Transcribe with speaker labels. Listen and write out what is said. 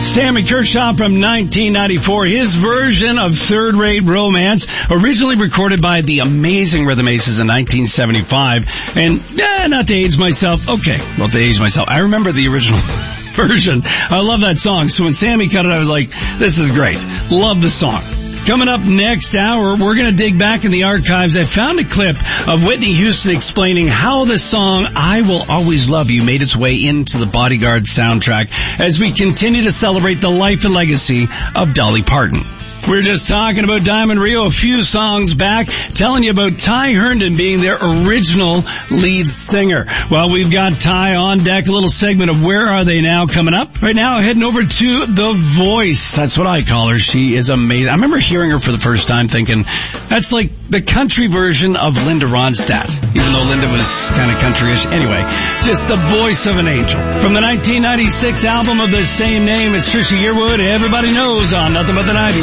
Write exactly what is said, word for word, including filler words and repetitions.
Speaker 1: Sammy Kershaw from nineteen ninety-four, his version of Third Rate Romance, originally recorded by the amazing Rhythm Aces in nineteen seventy-five. And, eh, not to age myself. Okay, well, to age myself. I remember the original version. I love that song. So when Sammy cut it, I was like, this is great. Love the song. Coming up next hour, we're going to dig back in the archives. I found a clip of Whitney Houston explaining how the song I Will Always Love You made its way into the Bodyguard soundtrack as we continue to celebrate the life and legacy of Dolly Parton. We're just talking about Diamond Rio a few songs back, telling you about Ty Herndon being their original lead singer. Well, we've got Ty on deck, a little segment of Where Are They Now coming up. Right now, heading over to The Voice. That's what I call her. She is amazing. I remember hearing her for the first time thinking, that's like the country version of Linda Ronstadt, even though Linda was kind of countryish. Anyway, just the voice of an angel. From the nineteen ninety-six album of the same name, it's Trisha Yearwood. Everybody knows on Nothing But the nineties.